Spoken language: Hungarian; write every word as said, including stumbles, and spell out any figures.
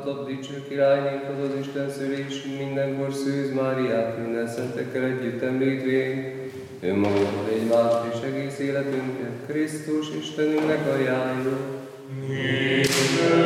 Adott dicső királynénkhoz az Isten szülés, mindenkor Szűz Máriát, minden szentekkel együtt említvén, önmagunkból egymást és egész életünket Krisztus Istenünknek ajánljuk. Amen.